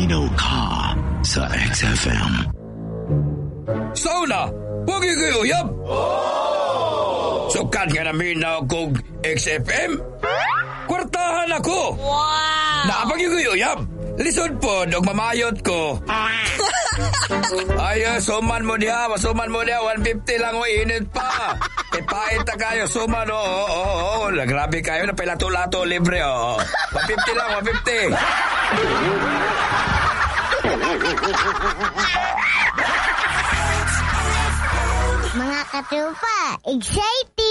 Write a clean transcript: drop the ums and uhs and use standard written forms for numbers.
Malinaw ka sa XFM. Sauna! Huwag ikuyuyab! Sukat nga namin na kong XFM? Kwartahan ako! Wow! Napag-ikuyuyab! Lisod po, dog mamayot ko. Ay, suman mo diha, 150 lang o init pa. Ipait na kayo, suman, oo. Grabe kayo, napilato-lato, libre, 150 lang, 150. Mga katupa, exciting!